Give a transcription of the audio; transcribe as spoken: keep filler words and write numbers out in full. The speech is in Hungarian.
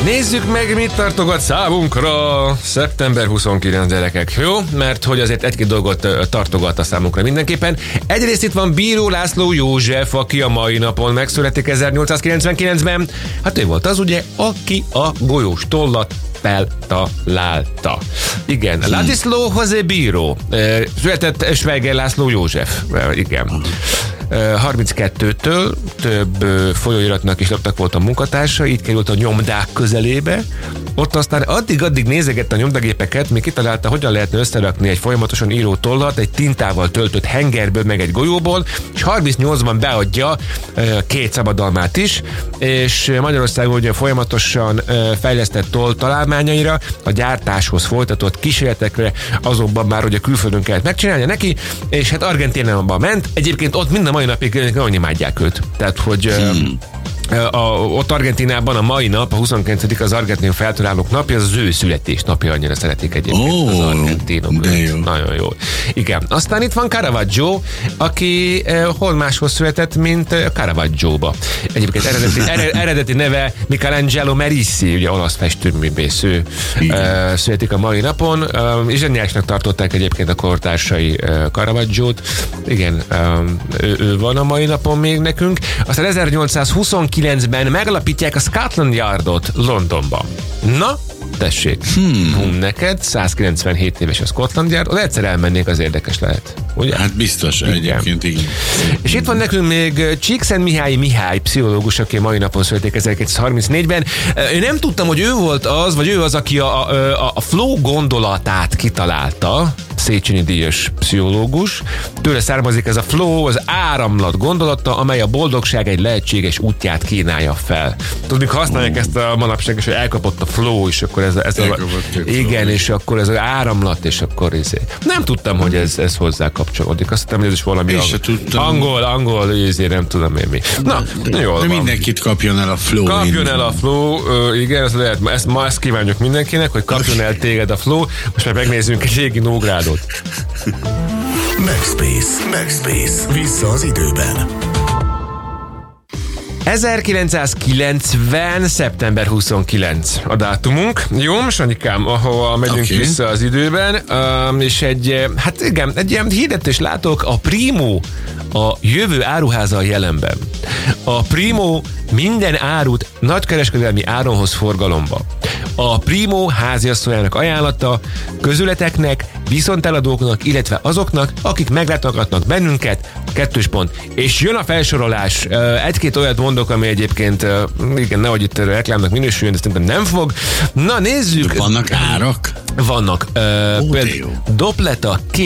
Nézzük meg, mit tartogat számunkra szeptember huszonkilencedike, gyerekek. Jó? Mert hogy azért egy-két dolgot tartogat a számunkra mindenképpen. Egyrészt itt van Bíró László József, aki a mai napon megszületik ezernyolcszázkilencvenkilencben. Hát ő volt az ugye, aki a golyós tollat feltalálta. Igen, hmm. Ladislao José Bíró, született Schweiger László József. Igen. harminckettőtől több folyóiratnak is lapnak volt a munkatársa, így került a nyomdák közelébe. Ott aztán addig-addig nézegette a nyomdagépeket, míg kitalálta, hogyan lehetne összerakni egy folyamatosan író tollat, egy tintával töltött hengerből, meg egy golyóból, és harmincnyolcban beadja két szabadalmát is, és Magyarországon ugye folyamatosan fejlesztett toll találmányaira, a gyártáshoz folytatott kísérletekre, azonban már ugye külföldön kellett megcsinálnia neki, és hát Argentínában ment. Egyébként ott minden mai napig nagyon imádják őt. Tehát, hogy hmm. A, ott Argentínában a mai nap, a huszonkilencedik az argentin feltalálók napja, az az ő születésnapja, annyira szeretik egyébként oh, az argentinok. Jó. Nagyon jó. Igen. Aztán itt van Caravaggio, aki eh, hol máshoz született, mint eh, Caravaggio-ba. Egyébként eredeti, eredeti neve Michelangelo Merisi, ugye olasz festőművész, ő eh, születik a mai napon, eh, és zseniálisnak tartották egyébként a kortársai eh, Caravaggiót. Igen, eh, ő, ő van a mai napon még nekünk. Aztán ezernyolcszázhuszonkilencben megalapítják a Scotland Yardot Londonban. Na, tessék. Hmm. Hum, neked százkilencvenhét éves a Scotland Yard, oda egyszer elmennék, az érdekes lehet. Ugye? Hát biztos, igen. Egyébként igen. És itt van nekünk még Csíkszentmihályi Mihály, pszichológus, aki mai napon születik ezerkilencszázharmincnégyben. Én nem tudtam, hogy ő volt az, vagy ő az, aki a, a, a flow gondolatát kitalálta, Széchenyi díjas pszichológus. Tőle származik ez a flow, az áramlat gondolata, amely a boldogság egy lehetséges útját kínálja fel. Tudod, mikor használják ezt a manapság, és hogy elkapott a flow, és akkor ez, ez a, igen, és akkor ez az áramlat, és akkor ez, nem tudtam, hogy ez, ez hozzá kapcsolódik. Azt hittem, hogy ez is valami ang- angol, angol, ezért nem tudom én mi. Na, jól van. Mindenkit kapjon el a flow. Kapjon el a flow, igen, ez lehet, ezt, ma ezt kívánjuk mindenkinek, hogy kapjon el téged a flow. Most már megnézzünk egy régi Nógrádot. Backspace. Backspace. Vissza az időben. ezerkilencszázkilencven. szeptember huszonkilencedike a dátumunk. Jó, Sanyikám, ahova megyünk okay. vissza az időben, um, és egy, hát igen, egy ilyen hirdetés látok, a Primo, a jövő áruháza a jelenben. A Primo minden árut nagykereskedelmi áron hoz forgalomba. A Primo háziasszonyának ajánlata közületeknek, viszonteladóknak, illetve azoknak, akik meglátogatnak bennünket, kettős pont. És jön a felsorolás. Egy-két olyat mondok, ami egyébként, igen, nehogy itt reklámnak minősüljön, de szerintem nem fog. Na, nézzük. Vannak árak? Vannak. Uh, Ó, Dopleta